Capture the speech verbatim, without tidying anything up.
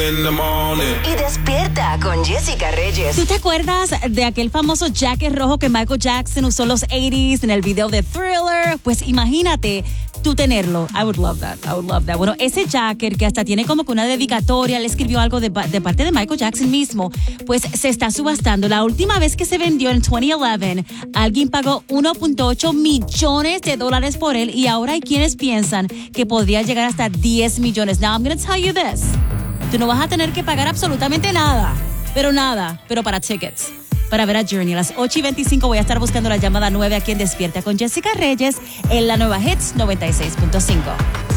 In the morning. Y despierta con Jessica Reyes. ¿Tú te acuerdas de aquel famoso jacket rojo que Michael Jackson usó en los ochenta en el video de Thriller? Pues imagínate tú tenerlo. I would love that. I would love that. Bueno, ese jacket que hasta tiene como que una dedicatoria, le escribió algo de, de parte de Michael Jackson mismo, pues se está subastando. La última vez que se vendió en dos mil once, alguien pagó uno punto ocho millones de dólares por él y ahora hay quienes piensan que podría llegar hasta diez millones. Now, I'm going to tell you this. Tú no vas a tener que pagar absolutamente nada, pero nada, pero para tickets. Para ver a Journey a las ocho y veinticinco voy a estar buscando la llamada nueve aquí en Despierta con Jessica Reyes en la nueva Hits noventa y seis punto cinco.